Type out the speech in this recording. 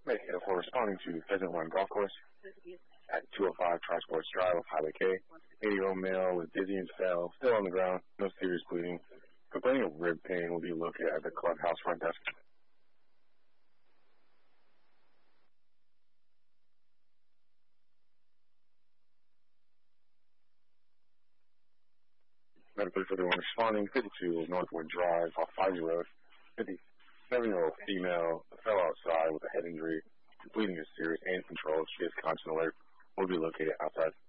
For responding to Pheasant Run Golf Course at 205 Tri-Sports Drive off Highway K. 80-year-old male with dizzy and fell, still on the ground, no serious bleeding. Complaining of rib pain will be located at the clubhouse front desk. Medically for the one responding, 52 Northwood Drive off 5 Road. 57-year-old female fell outside with a head injury. Bleeding is serious and controlled. She is constant alert. Will be located outside.